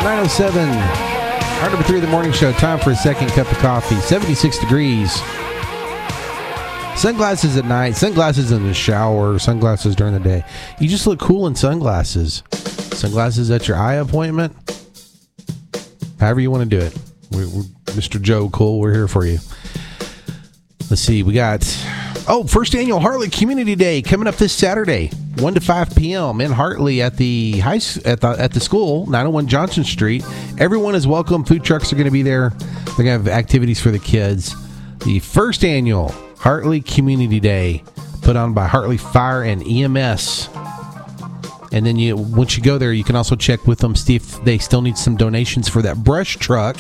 9:07. Hour number 3 of the morning show. Time for a second cup of coffee. 76 degrees. Sunglasses at night. Sunglasses in the shower. Sunglasses during the day. You just look cool in sunglasses. Sunglasses at your eye appointment. However you want to do it. We're Mr. Joe Cool. We're here for you. Let's see. We got... first annual Hartley Community Day coming up this Saturday, 1 to 5 p.m. in Hartley at the at the school, 901 Johnson Street. Everyone is welcome. Food trucks are going to be there. They're going to have activities for the kids. The first annual Hartley Community Day put on by Hartley Fire and EMS. And then once you go there, you can also check with them, see if they still need some donations for that brush truck.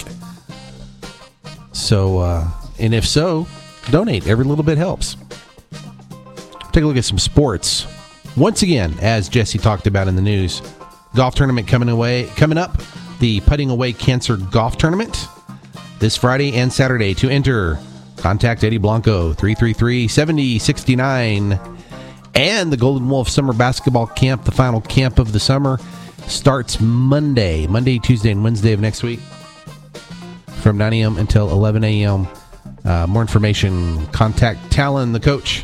So, and if so, donate. Every little bit helps. Take a look at some sports. Once again, as Jesse talked about in the news, golf tournament coming up. The Putting Away Cancer Golf Tournament this Friday and Saturday. To enter, contact Eddie Blanco, 333-7069. And the Golden Wolf Summer Basketball Camp, the final camp of the summer, starts Monday, Tuesday, and Wednesday of next week from 9 a.m. until 11 a.m. More information, contact Talon, the coach,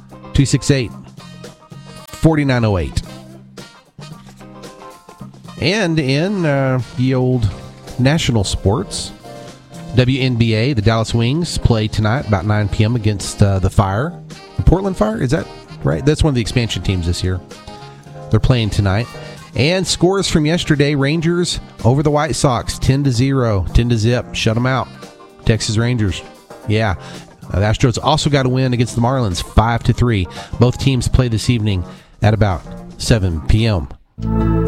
268-4908. And in the old national sports, WNBA, the Dallas Wings play tonight about 9 p.m. against the Fire. Portland Fire, is that right? That's one of the expansion teams this year. They're playing tonight. And scores from yesterday, Rangers over the White Sox, 10-0, 10-zip. Shut them out. Texas Rangers. Yeah. The Astros also got a win against the Marlins, 5-3. Both teams play this evening at about 7 p.m.